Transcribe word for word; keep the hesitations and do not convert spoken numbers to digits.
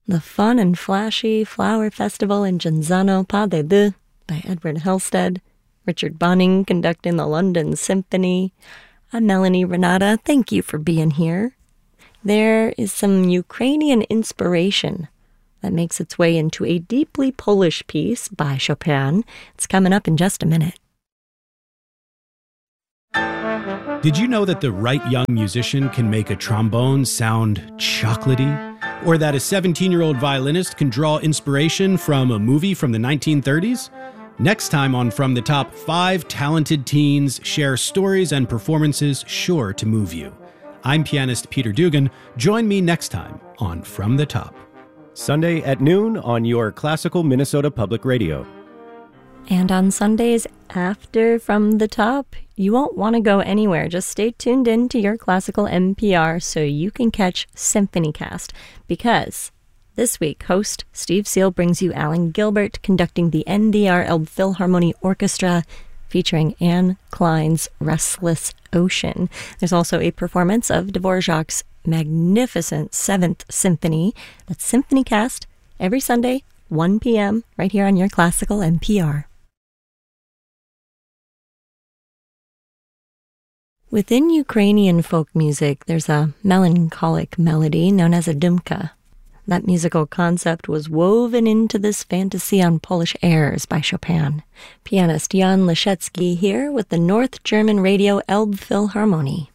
The fun and flashy Flower Festival in Genzano Pas de Deux by Edward Halstead, Richard Bonning conducting the London Symphony. I'm Melanie Renata. Thank you for being here. There is some Ukrainian inspiration that makes its way into a deeply Polish piece by Chopin. It's coming up in just a minute. Did you know that the right young musician can make a trombone sound chocolatey? Or that a seventeen-year-old violinist can draw inspiration from a movie from the nineteen thirties? Next time on From the Top, five talented teens share stories and performances sure to move you. I'm pianist Peter Dugan. Join me next time on From the Top. Sunday at noon on your classical Minnesota Public Radio. And on Sundays after From the Top, you won't want to go anywhere. Just stay tuned in to your classical N P R so you can catch SymphonyCast, because this week, host Steve Seal brings you Alan Gilbert conducting the N D R Elbphilharmonie Orchestra featuring Anne Klein's Restless Ocean. There's also a performance of Dvorak's magnificent Seventh Symphony. That's SymphonyCast every Sunday, one p.m., right here on your classical N P R. Within Ukrainian folk music, there's a melancholic melody known as a dumka. That musical concept was woven into this fantasy on Polish airs by Chopin. Pianist Jan Leszecki here with the North German Radio Elbphilharmonie.